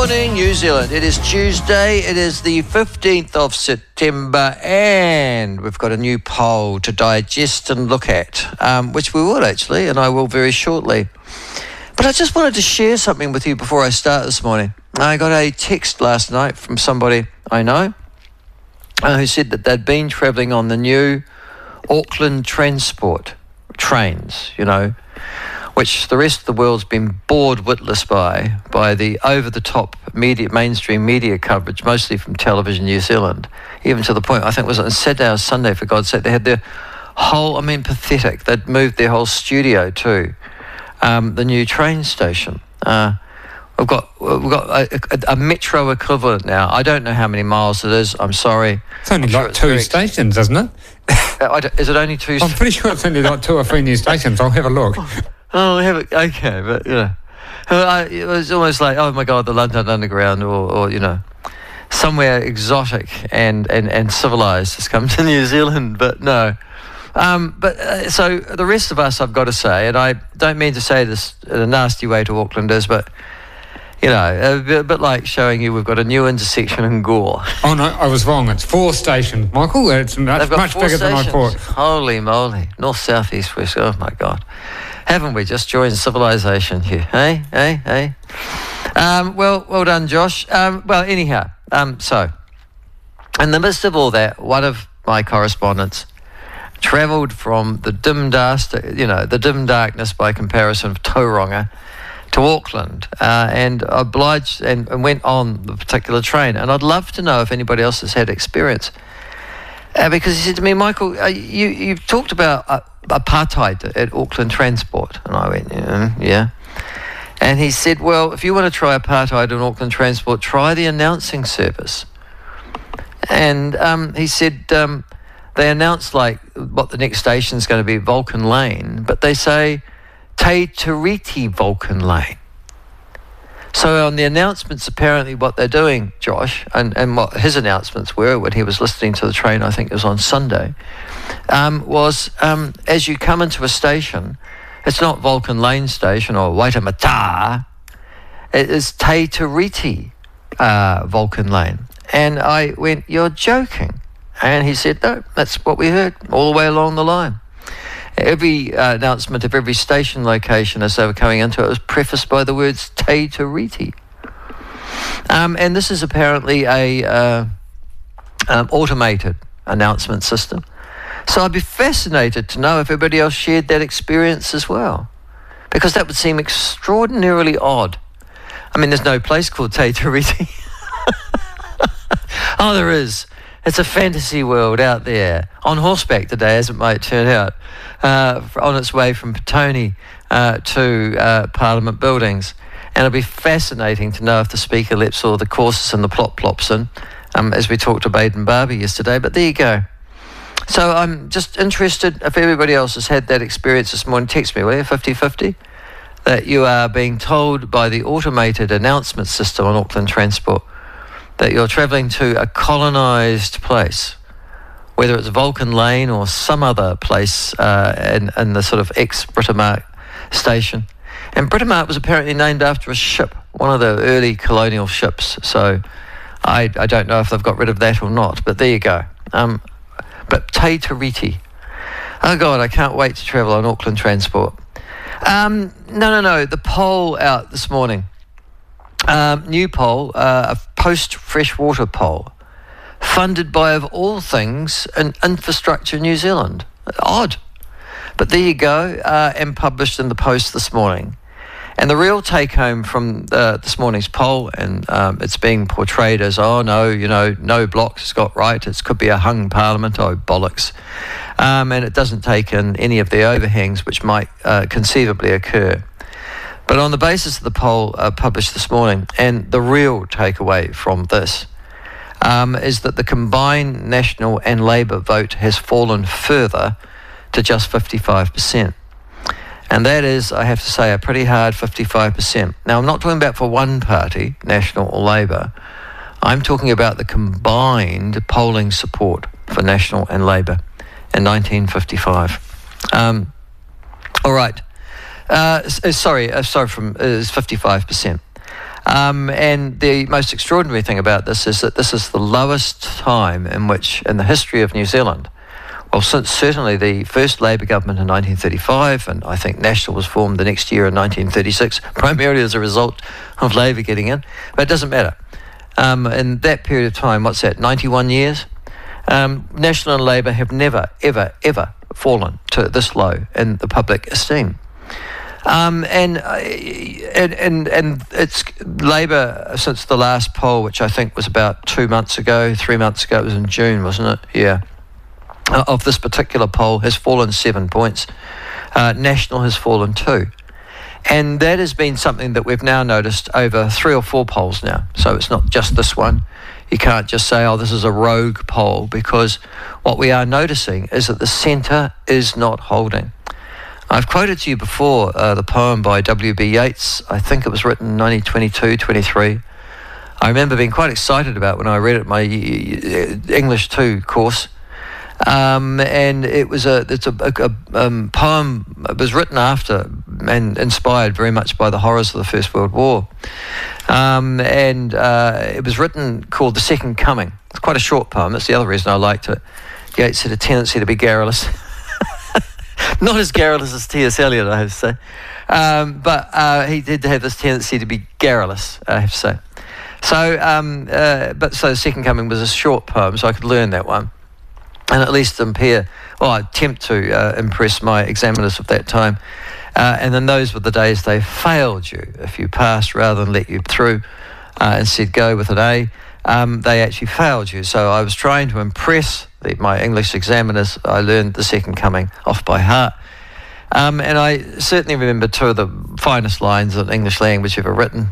morning, New Zealand. It is Tuesday. It is the 15th of September, and we've got a new poll to digest and look at, which we will actually, and I will very shortly. But I just wanted to share something with you before I start this morning. I got a text last night from somebody I know who said that they'd been travelling on the new Auckland Transport trains, which the rest of the world's been bored witless by the over-the-top media, mainstream media coverage, mostly from Television New Zealand, even to the point, I think it was on Saturday or Sunday, for God's sake, they had their whole, pathetic, they'd moved their whole studio to the new train station. We've got a metro equivalent now. I don't know how many miles it is. I'm sorry. It's only two stations, isn't it? Is it only two? I'm pretty sure it's only like 2 or 3 new stations. I'll have a look. Oh, okay, but it was almost like, oh my God, the London Underground, or somewhere exotic and civilised has come to New Zealand, but no. So the rest of us, I've got to say, and I don't mean to say this in a nasty way to Aucklanders, but a bit like showing you we've got a new intersection in Gore. Oh no, I was wrong. It's 4 stations, Michael. It's much bigger than I thought. Holy moly! North, south, east, west. Oh my God! Haven't we just joined civilization here? Hey? Well done, Josh. Anyhow, so in the midst of all that, one of my correspondents travelled from the dim darkness by comparison of Tauranga to Auckland, and obliged and went on the particular train. And I'd love to know if anybody else has had experience, because he said to me, Michael, you've talked about apartheid at Auckland Transport, and I went, yeah. And he said, well, if you want to try apartheid in Auckland Transport, try the announcing service. And he said they announced like what the next station is going to be, Vulcan Lane, but they say Te Tiriti Vulcan Lane. So on the announcements, apparently what they're doing, Josh, and what his announcements were when he was listening to the train, I think it was on Sunday, was as you come into a station, it's not Vulcan Lane Station or Waitemata, it is Te Tiriti Vulcan Lane. And I went, you're joking. And he said, no, that's what we heard all the way along the line. Every announcement of every station location as they were coming into it was prefaced by the words Te Tiriti. And this is apparently a automated announcement system. So I'd be fascinated to know if everybody else shared that experience as well, because that would seem extraordinarily odd. There's no place called Te Tiriti. Oh, there is. It's a fantasy world out there, on horseback today, as it might turn out, on its way from Petone to Parliament buildings. And it'll be fascinating to know if the speaker lets all the courses and the plops in, as we talked to Baden Barbie yesterday. But there you go. So I'm just interested if everybody else has had that experience this morning. Text me, will you, 5050, that you are being told by the automated announcement system on Auckland Transport that you're travelling to a colonised place, whether it's Vulcan Lane or some other place in the sort of ex-Britomart station. And Britomart was apparently named after a ship, one of the early colonial ships. So I don't know if they've got rid of that or not, but there you go. But Te Tiriti. Oh God, I can't wait to travel on Auckland Transport. No. The poll out this morning. New poll, a post-freshwater poll, funded by, of all things, Infrastructure New Zealand. Odd. But there you go, and published in the Post this morning. And the real take-home from this morning's poll, and it's being portrayed as, no blocks has got right, it could be a hung parliament, bollocks. And it doesn't take in any of the overhangs which might conceivably occur. But on the basis of the poll published this morning, and the real takeaway from this is that the combined National and Labour vote has fallen further to just 55%. And that is, I have to say, a pretty hard 55%. Now, I'm not talking about for one party, National or Labour. I'm talking about the combined polling support for National and Labour in 1955. All right. Sorry, is 55%. And the most extraordinary thing about this is that this is the lowest time in which, in the history of New Zealand, well, since certainly the first Labour government in 1935, and I think National was formed the next year in 1936, primarily as a result of Labour getting in, but it doesn't matter. In that period of time, what's that, 91 years? National and Labour have never, ever, ever fallen to this low in the public esteem. And it's Labour since the last poll, which I think was about 3 months ago, it was in June, wasn't it? Yeah. Of this particular poll has fallen 7 points. National has fallen 2. And that has been something that we've now noticed over 3 or 4 polls now. So it's not just this one. You can't just say, oh, this is a rogue poll, because what we are noticing is that the centre is not holding. I've quoted to you before the poem by W.B. Yeats. I think it was written in 1922, 23. I remember being quite excited about when I read it in my English 2 course. And it was a poem. It was written after and inspired very much by the horrors of the First World War. It was written called The Second Coming. It's quite a short poem. That's the other reason I liked it. Yeats had a tendency to be garrulous. Not as garrulous as T.S. Eliot, I have to say. But he did have this tendency to be garrulous, I have to say. So The Second Coming was a short poem, so I could learn that one. And at least attempt to impress my examiners of that time. And then those were the days they failed you. If you passed rather than let you through and said go with an A, they actually failed you. So I was trying to impress my English examiners. I learned The Second Coming off by heart. And I certainly remember 2 of the finest lines in English language ever written.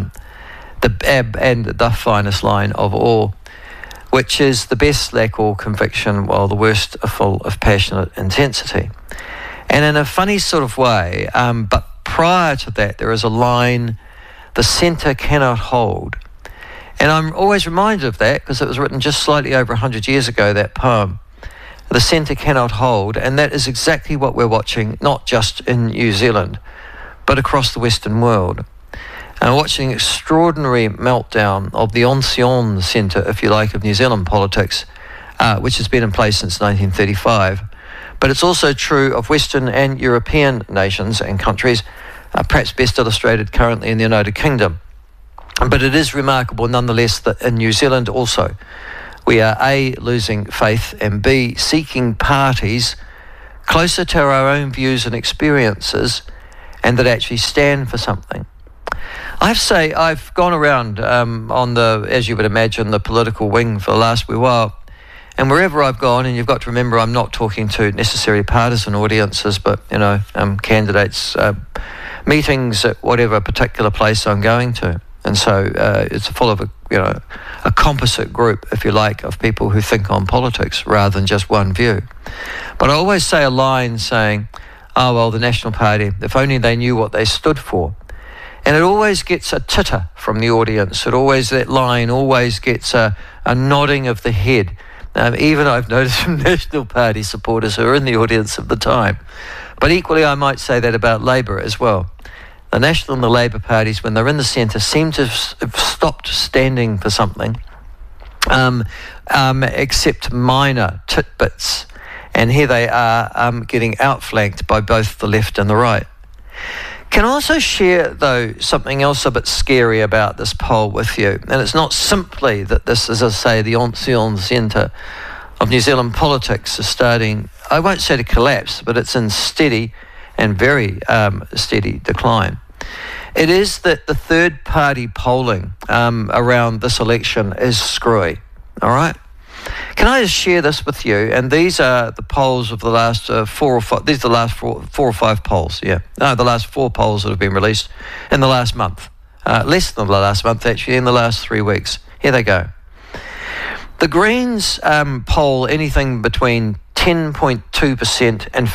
The finest line of all, which is the best lack all conviction while the worst are full of passionate intensity. And in a funny sort of way, but prior to that, there is a line, the centre cannot hold. And I'm always reminded of that because it was written just slightly over 100 years ago, that poem. The centre cannot hold, and that is exactly what we're watching, not just in New Zealand, but across the Western world. And watching an extraordinary meltdown of the ancien centre, if you like, of New Zealand politics, which has been in place since 1935. But it's also true of Western and European nations and countries, perhaps best illustrated currently in the United Kingdom. But it is remarkable nonetheless that in New Zealand also, we are A, losing faith, and B, seeking parties closer to our own views and experiences, and that actually stand for something. I have to say, I've gone around on the, as you would imagine, the political wing for the last wee while. And wherever I've gone, and you've got to remember I'm not talking to necessarily partisan audiences, but, candidates, meetings at whatever particular place I'm going to. And so it's full of a composite group, if you like, of people who think on politics rather than just one view. But I always say a line saying, oh, well, the National Party, if only they knew what they stood for. And it always gets a titter from the audience. That line always gets a nodding of the head. Even I've noticed from National Party supporters who are in the audience at the time. But equally, I might say that about Labour as well. The National and the Labour parties, when they're in the centre, seem to have stopped standing for something, except minor titbits. And here they are getting outflanked by both the left and the right. Can I also share, though, something else a bit scary about this poll with you? And it's not simply that this, as I say, the ancien centre of New Zealand politics is starting, I won't say to collapse, but it's in steady and very steady decline. It is that the third-party polling around this election is screwy, all right? Can I just share this with you? And these are the polls of the last 4 or 5. These are the last 4 or 5 polls. Yeah, no, the last 4 polls that have been released in the last month. Less than the last month, actually, in the last 3 weeks. Here they go. The Greens poll anything between 10.2% and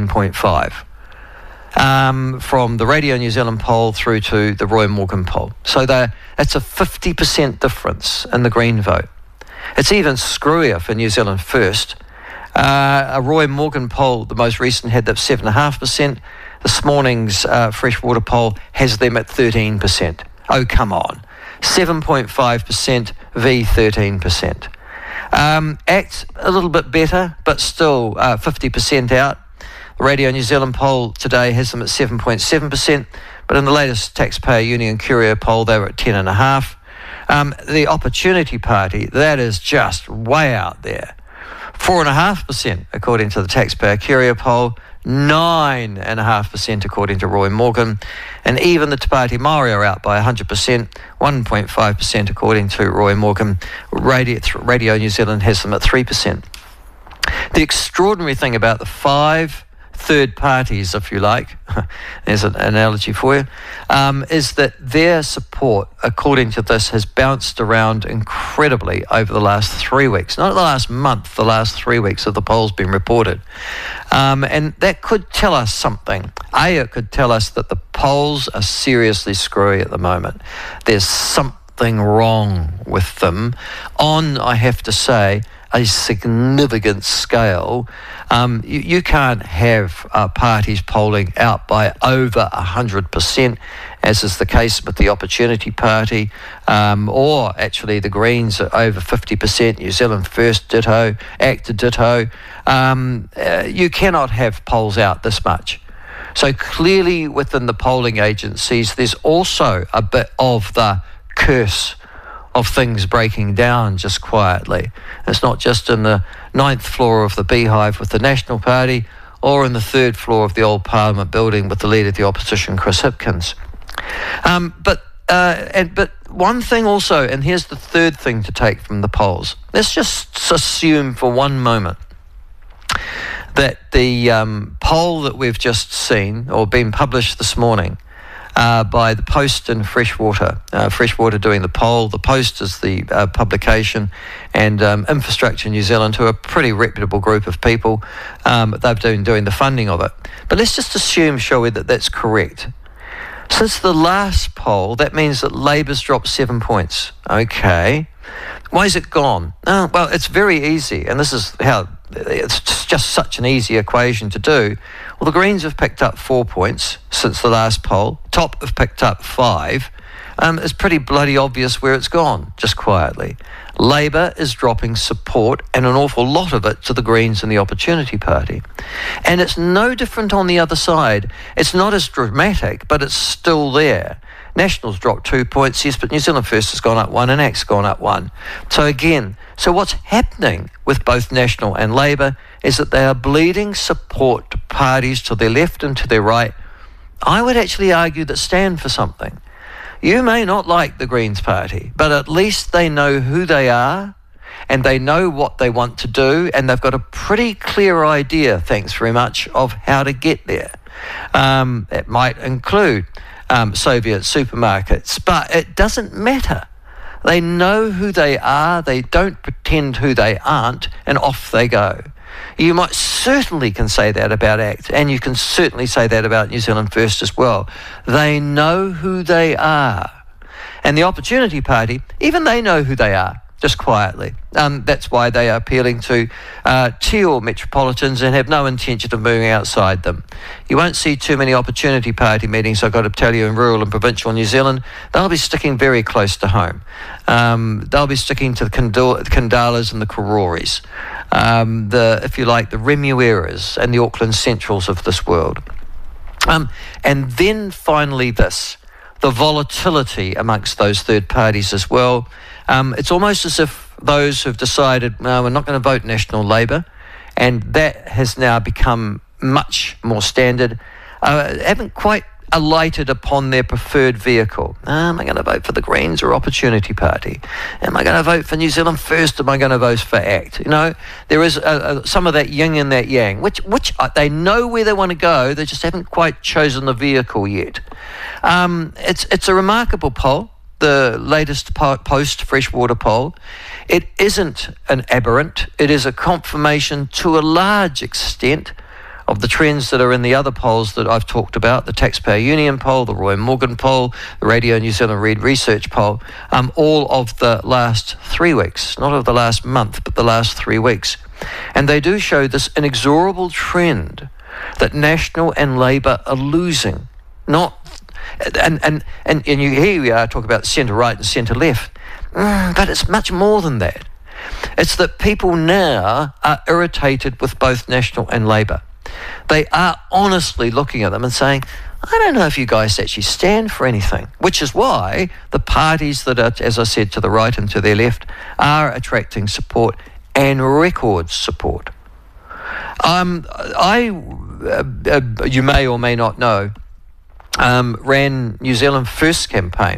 15.5%. From the Radio New Zealand poll through to the Roy Morgan poll. So that's a 50% difference in the Green vote. It's even screwier for New Zealand First. A Roy Morgan poll, the most recent, had that 7.5%. This morning's Freshwater poll has them at 13%. Oh, come on. 7.5% v 13%. ACT, a little bit better, but still 50% out. The Radio New Zealand poll today has them at 7.7%, but in the latest Taxpayer Union Curio poll, they were at 10.5%. The Opportunity Party, that is just way out there. 4.5% according to the Taxpayer Curio poll, 9.5% according to Roy Morgan, and even the Te Pāti Māori are out by 100%, 1.5% according to Roy Morgan. Radio New Zealand has them at 3%. The extraordinary thing about the 5 third parties, if you like, there's an analogy for you, is that their support, according to this, has bounced around incredibly over the last 3 weeks. Not the last month, the last 3 weeks of the polls been reported. And that could tell us something. It could tell us that the polls are seriously screwy at the moment. There's something wrong with them on, I have to say, a significant scale. You can't have parties polling out by over 100%, as is the case with the Opportunity Party, or actually the Greens are over 50%, New Zealand First ditto, ACT ditto. You cannot have polls out this much. So clearly within the polling agencies, there's also a bit of the curse of things breaking down just quietly. It's not just in the 9th floor of the Beehive with the National Party or in the 3rd floor of the old Parliament building with the Leader of the Opposition, Chris Hipkins. But one thing also, and here's the third thing to take from the polls, let's just assume for one moment that the poll that we've just seen or been published this morning by the Post and Freshwater. Freshwater doing the poll. The Post is the publication, and Infrastructure New Zealand, who are a pretty reputable group of people, they've been doing the funding of it. But let's just assume, shall we, that that's correct. Since the last poll, that means that Labour's dropped 7 points. Okay. Why is it gone? Well, it's very easy, and this is how it's just such an easy equation to do. Well, the Greens have picked up 4 points since the last poll. Top have picked up 5. It's pretty bloody obvious where it's gone, just quietly. Labour is dropping support, and an awful lot of it, to the Greens and the Opportunity Party. And it's no different on the other side. It's not as dramatic, but it's still there. National's dropped 2 points, yes, but New Zealand First has gone up 1 and ACT's gone up 1. So what's happening with both National and Labour is that they are bleeding support to parties to their left and to their right. I would actually argue that stand for something. You may not like the Greens Party, but at least they know who they are and they know what they want to do, and they've got a pretty clear idea, thanks very much, of how to get there. It might include Soviet supermarkets, but it doesn't matter. They know who they are, they don't pretend who they aren't, and off they go. You might certainly can say that about ACT, and you can certainly say that about New Zealand First as well. They know who they are. And the Opportunity Party, even they know who they are, just quietly. That's why they are appealing to teal metropolitans and have no intention of moving outside them. You won't see too many Opportunity Party meetings, I've got to tell you, in rural and provincial New Zealand. They'll be sticking very close to home. They'll be sticking to the Kandalas and the Karoris, if you like, the Remueras and the Auckland Centrals of this world. And then finally this, the volatility amongst those third parties as well. It's almost as if those who've decided, we're not going to vote National Labour, and that has now become much more standard, haven't quite alighted upon their preferred vehicle. Am I going to vote for the Greens or Opportunity Party? Am I going to vote for New Zealand First? Am I going to vote for ACT? You know, there is some of that yin and that yang, which they know where they want to go, they just haven't quite chosen the vehicle yet. It's a remarkable poll, the latest Post Freshwater poll. It isn't an aberrant, it is a confirmation to a large extent of the trends that are in the other polls that I've talked about, the Taxpayer Union poll, the Roy Morgan poll, the Radio New Zealand Reid Research poll, all of the last 3 weeks, not of the last month, but the last 3 weeks. And they do show this inexorable trend that National and Labour are losing. And here we are talking about centre right and centre left, but it's much more than that. It's that people now are irritated with both National and Labour. They are honestly looking at them and saying, I don't know if you guys actually stand for anything, which is why the parties that are, as I said, to the right and to their left are attracting support and record support. You may or may not know, ran New Zealand's first campaign